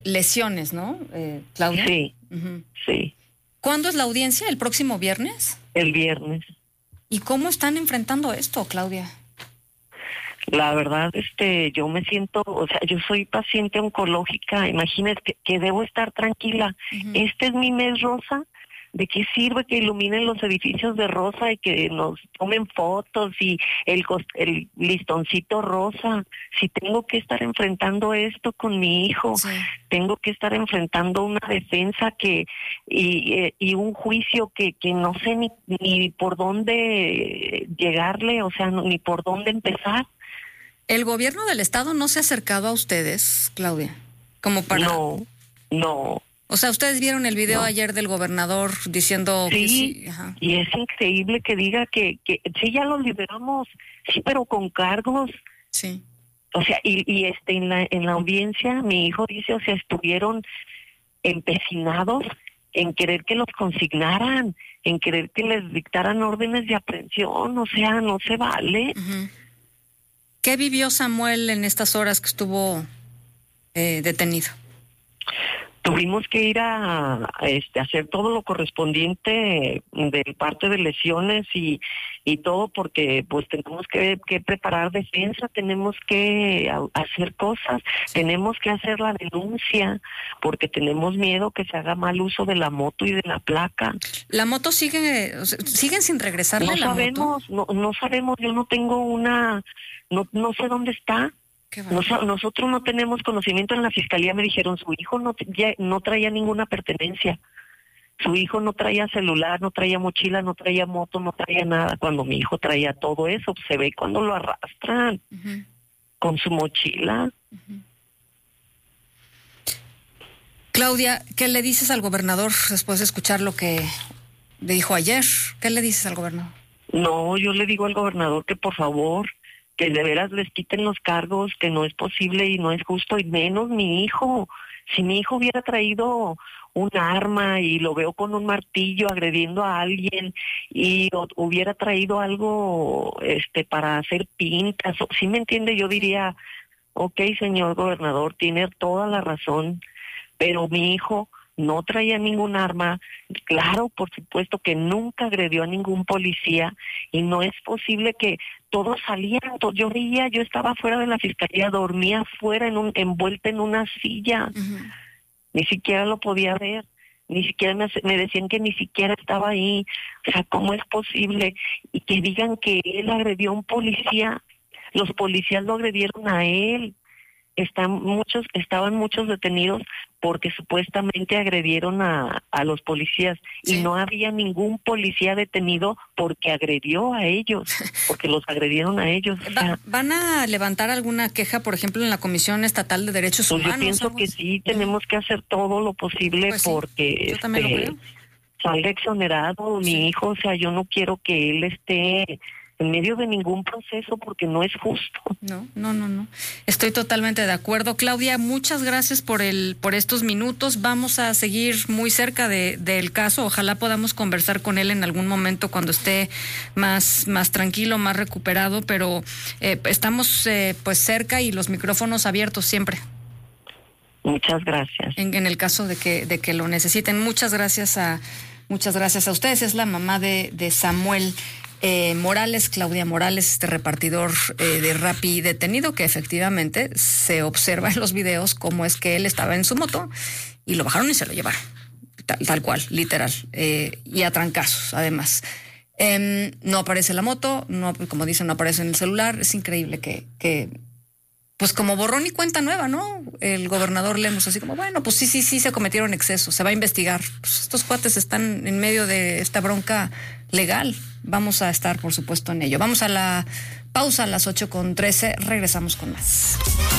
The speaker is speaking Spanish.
lesiones, ¿no, Claudia? Sí, sí. ¿Cuándo es la audiencia? ¿El próximo viernes? El viernes. ¿Y cómo están enfrentando esto, Claudia? La verdad, yo me siento, o sea, yo soy paciente oncológica, imagínate que debo estar tranquila. Este es mi mes rosa. ¿De qué sirve que iluminen los edificios de rosa y que nos tomen fotos y el listoncito rosa? Si tengo que estar enfrentando esto con mi hijo, tengo que estar enfrentando una defensa y un juicio que no sé ni por dónde llegarle, o sea, ni por dónde empezar. ¿El gobierno del estado no se ha acercado a ustedes, Claudia? Como para... No. O sea, ustedes vieron el video ayer del gobernador diciendo que sí. Ajá. Y es increíble que diga que sí, ya lo liberamos, sí, pero con cargos. Sí. O sea, en la audiencia mi hijo dice, o sea, estuvieron empecinados en querer que los consignaran, en querer que les dictaran órdenes de aprehensión, o sea, no se vale. ¿Qué vivió Samuel en estas horas que estuvo detenido? Tuvimos que ir a hacer todo lo correspondiente de parte de lesiones y todo, porque pues tenemos que preparar defensa, tenemos que hacer cosas, tenemos que hacer la denuncia, porque tenemos miedo que se haga mal uso de la moto y de la placa. ¿La moto siguen sin regresarle la moto? No sabemos, yo no tengo no sé dónde está. Nosotros no tenemos conocimiento. En la fiscalía me dijeron, su hijo no traía ninguna pertenencia. Su hijo no traía celular, no traía mochila, no traía moto, no traía nada. Cuando mi hijo traía todo eso, se ve cuando lo arrastran con su mochila. Claudia, ¿qué le dices al gobernador después de escuchar lo que le dijo ayer? ¿Qué le dices al gobernador? No, yo le digo al gobernador que por favor, que de veras les quiten los cargos, que no es posible y no es justo, y menos mi hijo. Si mi hijo hubiera traído un arma y lo veo con un martillo agrediendo a alguien y hubiera traído algo para hacer pintas, ¿sí me entiende? Yo diría, ok, señor gobernador, tiene toda la razón, pero mi hijo no traía ningún arma, claro, por supuesto que nunca agredió a ningún policía, y no es posible que todos salían. Yo veía, yo estaba fuera de la fiscalía, dormía afuera envuelta en una silla, ni siquiera lo podía ver, ni siquiera me decían que ni siquiera estaba ahí. O sea, ¿cómo es posible? Y que digan que él agredió a un policía, los policías lo agredieron a él. Estaban muchos detenidos porque supuestamente agredieron a los policías, y no había ningún policía detenido porque agredió a ellos, porque los agredieron a ellos. ¿Van a levantar alguna queja, por ejemplo, en la Comisión Estatal de Derechos Humanos? Yo pienso que sí, tenemos que hacer todo lo posible porque salga exonerado mi hijo. O sea, yo no quiero que él esté en medio de ningún proceso porque no es justo. No. Estoy totalmente de acuerdo. Claudia, muchas gracias por estos minutos. Vamos a seguir muy cerca del caso. Ojalá podamos conversar con él en algún momento cuando esté más tranquilo, más recuperado, pero estamos pues cerca y los micrófonos abiertos siempre. Muchas gracias. En el caso de que lo necesiten. Muchas gracias a ustedes. Es la mamá de Samuel Morales, Claudia Morales, repartidor de Rappi detenido, que efectivamente se observa en los videos cómo es que él estaba en su moto y lo bajaron y se lo llevaron, tal cual, literal, y a trancazos, además. No aparece la moto, no, como dicen, no aparece en el celular. Es increíble que pues como borrón y cuenta nueva, ¿no? El gobernador Lemos así como, bueno, pues sí, se cometieron excesos, se va a investigar. Pues estos cuates están en medio de esta bronca legal. Vamos a estar, por supuesto, en ello. Vamos a la pausa a las 8:13, regresamos con más.